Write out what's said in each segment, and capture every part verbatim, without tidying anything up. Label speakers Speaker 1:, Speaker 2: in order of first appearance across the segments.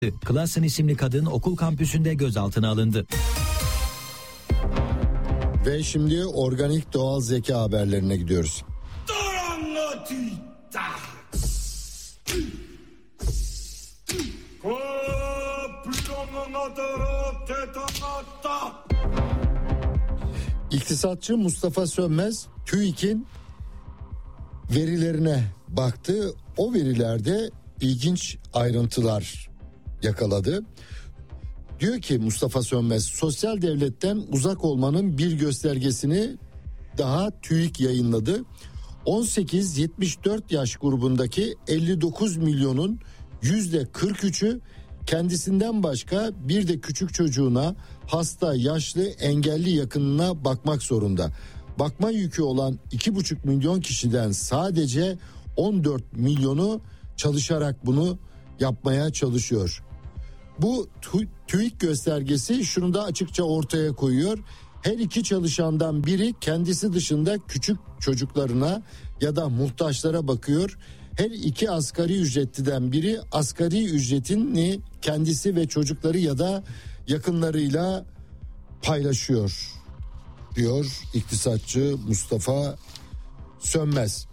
Speaker 1: Klassen isimli kadın okul kampüsünde gözaltına alındı.
Speaker 2: Ve şimdi organik doğal zeka haberlerine gidiyoruz. İktisatçı Mustafa Sönmez TÜİK'in verilerine baktı. O verilerde ilginç ayrıntılar yakaladı. Diyor ki Mustafa Sönmez, sosyal devletten uzak olmanın bir göstergesini daha TÜİK yayınladı. on sekiz yetmiş dört yaş grubundaki elli dokuz milyonun yüzde kırk üçü kendisinden başka bir de küçük çocuğuna, hasta, yaşlı, engelli yakınına bakmak zorunda. Bakma yükü olan iki buçuk milyon kişiden sadece on dört milyonu çalışarak bunu yapmaya çalışıyor. Bu TÜİK göstergesi şunu da açıkça ortaya koyuyor. Her iki çalışandan biri kendisi dışında küçük çocuklarına ya da muhtaçlara bakıyor. Her iki asgari ücretliden biri asgari ücretini kendisi ve çocukları ya da yakınlarıyla paylaşıyor, diyor iktisatçı Mustafa Sönmez.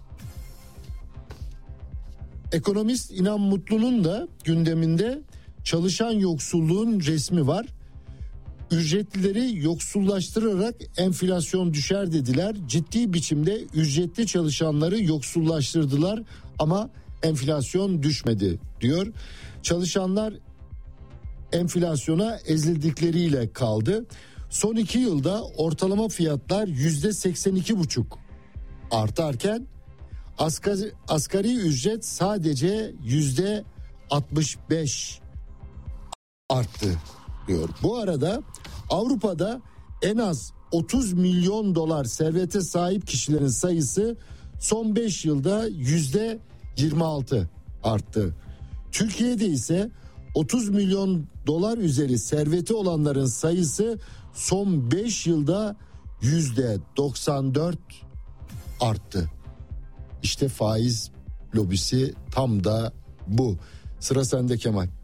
Speaker 2: Ekonomist İnan Mutlu'nun da gündeminde çalışan yoksulluğun resmi var. Ücretlileri yoksullaştırarak enflasyon düşer dediler. Ciddi biçimde ücretli çalışanları yoksullaştırdılar ama enflasyon düşmedi diyor. Çalışanlar enflasyona ezildikleriyle kaldı. Son iki yılda ortalama fiyatlar yüzde seksen iki buçuk artarken asgari, asgari ücret sadece yüzde altmış beş arttı diyor. Bu arada Avrupa'da en az otuz milyon dolar servete sahip kişilerin sayısı son beş yılda yüzde yirmi altı arttı. Türkiye'de ise otuz milyon dolar üzeri serveti olanların sayısı son beş yılda yüzde doksan dört arttı. İşte faiz lobisi tam da bu. Sıra sende Kemal.